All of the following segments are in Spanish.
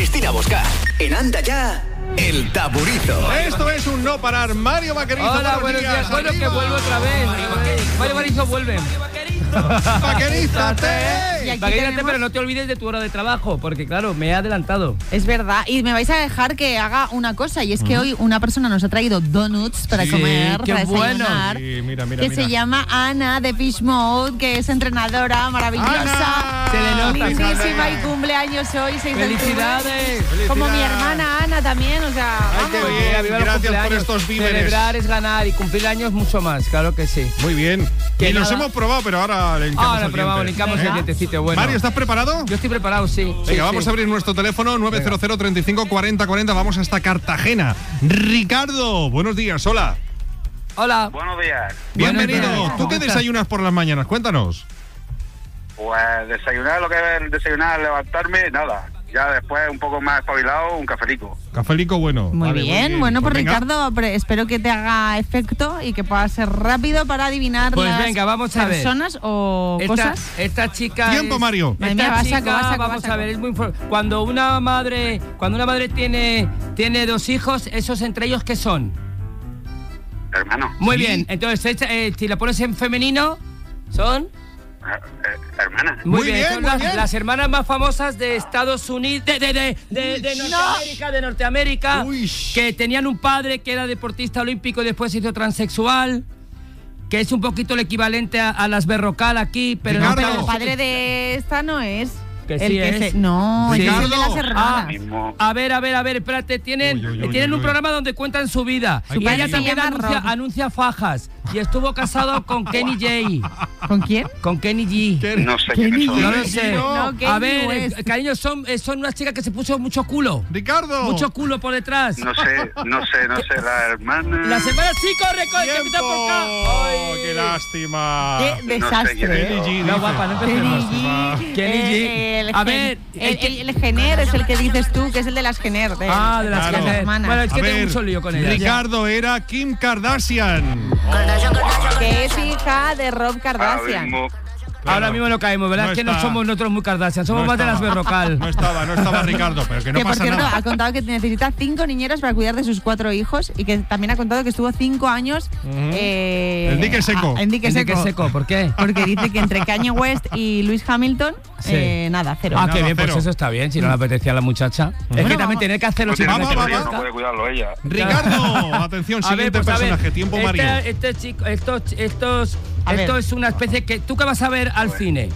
Cristina Bosca. En Anda Ya, El Taburizo. Esto es un no parar. Mario Vaquerizo. Hola, buenos días. Bueno, que vuelvo otra vez. Mario Vaquerizo vuelve. Vaquerízate. Vaquerízate, pero no te olvides de tu hora de trabajo, porque claro, me he adelantado. Es verdad. Y me vais a dejar que haga una cosa, y es que hoy una persona nos ha traído donuts para comer, qué para bueno. desayunar. Sí, mira. Se llama Ana de Fish Mode, que es entrenadora maravillosa. Ana. Se le nota. Lindísima y cumpleaños hoy, 6 de octubre. ¡Felicidades! Como mi hermana Ana también, o sea, Ay, qué vamos. bien. Viva los Gracias por cumpleaños. estos víveres. Celebrar es ganar y cumplir años mucho más, claro que sí. Muy bien. Que Y los nada. hemos probado, pero ahora le hincamos Ahora el probamos, diente. linkamos el dientecito, bueno. Mario, ¿estás preparado? Yo estoy preparado, sí. Venga, Sí, vamos sí. a abrir nuestro teléfono 900 35 40 40. Vamos hasta Cartagena. Ricardo, buenos días, hola. Hola. Buenos días. Bienvenido. Buenos días. ¿Tú qué ¿Cómo estás? desayunas por las mañanas? Cuéntanos. Pues desayunar, lo que es desayunar, levantarme, nada. Ya después, un poco más espabilado, un cafelico. Cafelico bueno. Muy Vale, bien, bueno, pues venga. Ricardo, espero que te haga efecto y que pueda ser rápido para adivinar Pues las venga, vamos a ver. personas o cosas. Esta chica Tiempo, es- Mario. Madre mía, Esta va chica, saco, va saco, va vamos saco. a ver, es muy cuando una madre tiene dos hijos, esos entre ellos ¿qué son? Hermano. Muy Sí. bien, entonces si la pones en femenino son Hermana. Muy bien, son muy las, bien. las hermanas más famosas de Estados Unidos, de Norteamérica, Uy. que tenían un padre que era deportista olímpico y después se hizo transexual, que es un poquito el equivalente a las Berrocal aquí, pero Ricardo. Pero el padre de esta no es. Que el sí que es. no, Sí. es el de las Ricardo. hermanas. Mismo. A ver, espérate, tienen un programa donde cuentan su vida. Su Y padre ella se también llama Rob. anuncia fajas. Y estuvo casado con Kenny G. ¿Con quién? Con Kenny G. No sé qué Kenny son. No lo sé. No, A Kenny ver, West. cariño, son unas chicas que se puso mucho culo. Ricardo. Mucho culo por detrás. No sé. La hermana. La semana sí, corre, que empieza por acá. Ay. ¡Qué lástima! Qué No sé quién desastre. es. Kenny G, No, dice. guapa, no Kenny empecemos. G. Kenny G. A ver, el Jenner es el que dices tú, que es el de las Jenner. de las Claro. que hermanas. Bueno, es que A tengo ver, mucho lío con ella. Ricardo era Kim Kardashian. Que es hija de Rob Kardashian. Mismo. Ahora mismo no caemos, ¿verdad? No Es que no está. somos nosotros muy Kardashian, somos No más de las estaba. Berrocal. No estaba Ricardo, pero que no Que por pasa cierto nada. ha contado que necesita 5 niñeras para cuidar de sus 4 hijos y que también ha contado que estuvo 5 años En dique seco. en dique ¿En seco. qué seco? ¿Por qué? Porque dice que entre Kanye West y Lewis Hamilton, Sí. nada, cero. Ah, Nada, qué bien, pues cero. eso está bien, si no le apetecía a la muchacha. Es que también vamos. tener que hacerlo No sin tiene Vamos, que te mucho lío, vamos. no puede cuidarlo ella. Ricardo, atención, siguiente personaje. Tiempo, Mario. Este chico, esto A ver. es una especie que... ¿Tú qué vas a ver al cine?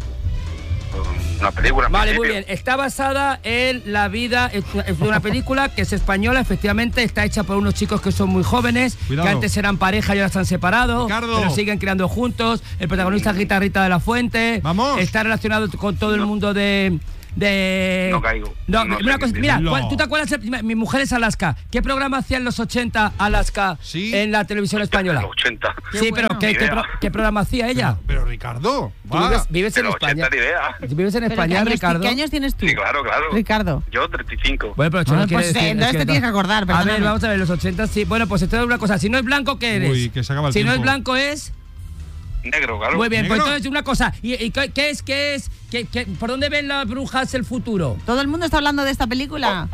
Una película. en Vale, muy principio. bien. Está basada en la vida, es una película que es española, efectivamente, está hecha por unos chicos que son muy jóvenes, Cuidado. que antes eran pareja y ahora se han separado, Ricardo. pero siguen creando juntos. El protagonista es Guitarrita de la Fuente. Vamos. Está relacionado con todo el mundo de... No caigo. No, No sé una cosa, quién mira, es. ¿tú te acuerdas? Mi mujer es Alaska. ¿Qué programa hacía en los 80 Alaska Sí. en la televisión española? Los 80. Qué Sí, bueno. pero Ni idea. ¿qué programa hacía ella? Pero Ricardo, ¿Tú va. vives De en los España? 80 ni idea. ¿Vives en Pero España, Ricardo? ¿Qué años tienes tú? Sí, claro. Ricardo. Yo 35. Bueno, pero eso no Ah, quiere pues, decir- entonces es te que tienes que acordar, A ver, perdóname. vamos a ver, los 80 sí. Bueno, pues esto es una cosa. Si no es blanco, ¿qué eres? Uy, que se acaba el Si no es tiempo. blanco es... Negro, claro. Muy bien, pues ¿Negro? entonces una cosa. ¿Y qué es? ¿Por dónde ven las brujas el futuro? Todo el mundo está hablando de esta película.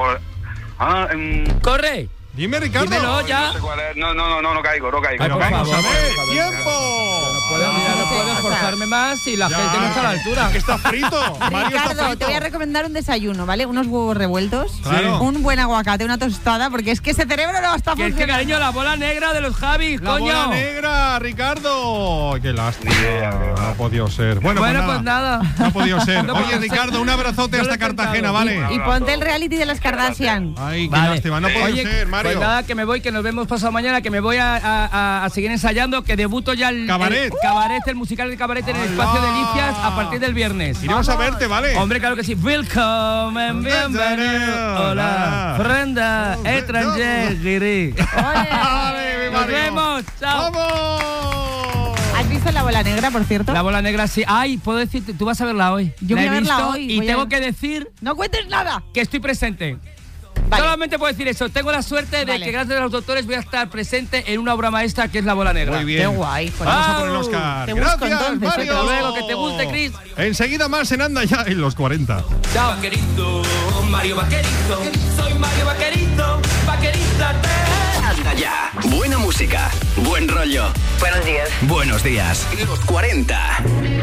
¡Corre! Dime, Ricardo. Dímelo ya. No sé cuál es. No caigo. Ay, Pero por vamos favor, a ver, por favor. tiempo. No puedo esforzarme más y la Ya. gente no está a la altura. Que está frito. Mario está Ricardo, frito. te voy a recomendar un desayuno, ¿vale? Unos huevos revueltos, Claro. un buen aguacate, una tostada, porque es que ese cerebro no está Que es que, funcionando. cariño, la bola negra de los Javis, La coño. bola negra, Ricardo. Qué lástima. Ni idea, No ha podido ser. Bueno, Pues nada. No ha podido ser. No Oye, puedo ser. Ricardo, un abrazote Yo hasta lo he Cartagena, intentado. ¿vale? Y ponte el reality de las Kardashian. Ay, qué Vale. lástima. No ha podido Oye, ser, Mario. pues nada, que me voy, que nos vemos pasado mañana, que me voy a seguir ensayando, que debuto ya el Cabaret. el musical de Cabaret en el ¡Hala! espacio de Delicias a partir del viernes. Iremos a verte, ¿vale? Hombre, claro que sí. Welcome, bienvenido. Hola, Frenda, étranger, guiri. Vale, mi Nos Mario. vemos, chao. ¡Vamos! ¿Has visto la bola negra, por cierto? La bola negra, sí. Ay, puedo decirte, tú vas a verla hoy. Yo La voy he a verla visto hoy, y voy a tengo ver. que decir ¡No cuentes nada! que estoy presente. Vale. Solamente puedo decir eso. Tengo la suerte de Vale. que gracias a los doctores voy a estar presente en una obra maestra que es La Bola Negra. Muy bien. Qué guay. Pues Vamos a ¡Au! poner el Oscar. Te busco Gracias, entonces, Mario. Hasta luego, que te guste, Chris. Enseguida más en Anda Ya en los 40. Chao. Vaquerito, Mario Vaquerito, soy Mario Vaquerito, vaquerízate. Anda Ya. Buena música, buen rollo. Buenos días. Buenos días. Los 40.